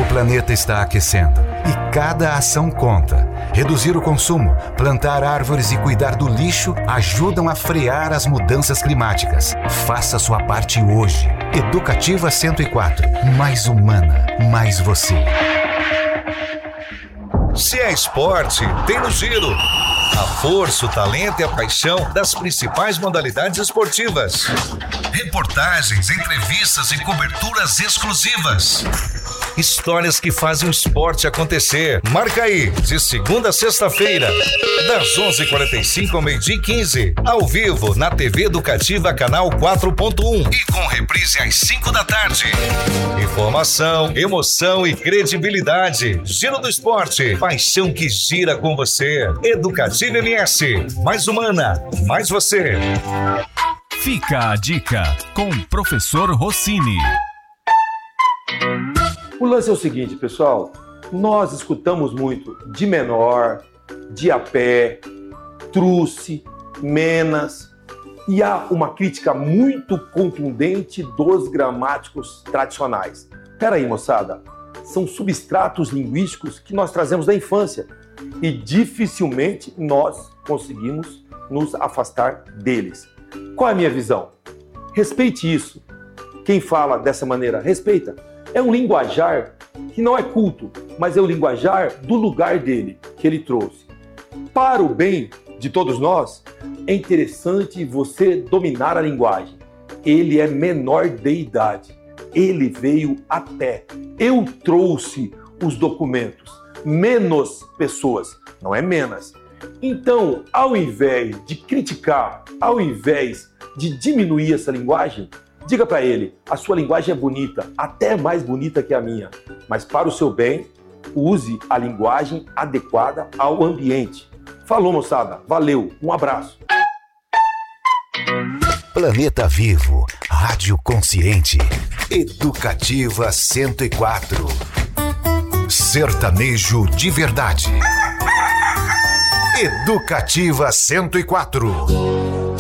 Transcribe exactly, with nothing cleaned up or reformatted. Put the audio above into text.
planeta está aquecendo e cada ação conta. Reduzir o consumo, plantar árvores e cuidar do lixo ajudam a frear as mudanças climáticas. Faça sua parte hoje. Educativa cento e quatro. Mais humana, mais você. Se é esporte, tem no Giro. A força, o talento e a paixão das principais modalidades esportivas. Reportagens, entrevistas e coberturas exclusivas. Histórias que fazem o esporte acontecer. Marca aí, de segunda a sexta-feira, das onze e quarenta e cinco ao meio-dia e quinze, ao vivo na T V Educativa Canal quatro ponto um e com reprise às cinco da tarde. Informação, emoção e credibilidade. Giro do Esporte, paixão que gira com você. Educativa M S, mais humana, mais você. Fica a dica com o professor Rossini. O lance é o seguinte, pessoal, nós escutamos muito de menor, de a pé, truce, menas, e há uma crítica muito contundente dos gramáticos tradicionais. Peraí, moçada, são substratos linguísticos que nós trazemos da infância e dificilmente nós conseguimos nos afastar deles. Qual é a minha visão? Respeite isso. Quem fala dessa maneira, respeita. É um linguajar que não é culto, mas é o linguajar do lugar dele, que ele trouxe. Para o bem de todos nós, é interessante você dominar a linguagem. Ele é menor de idade. Ele veio a pé. Eu trouxe os documentos. Menos pessoas, não é menos. Então, ao invés de criticar, ao invés de diminuir essa linguagem, diga para ele, a sua linguagem é bonita, até mais bonita que a minha, mas para o seu bem, use a linguagem adequada ao ambiente. Falou, moçada. Valeu. Um abraço. Planeta Vivo, Rádio Consciente, Educativa cento e quatro. Sertanejo de verdade. Educativa cento e quatro.